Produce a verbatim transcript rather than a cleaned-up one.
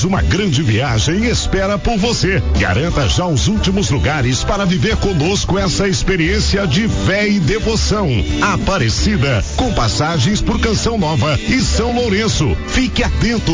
mais uma grande viagem espera por você. Garanta já os últimos lugares para viver conosco essa experiência de fé e devoção. Aparecida, com passagens por Canção Nova e São Lourenço. Fique atento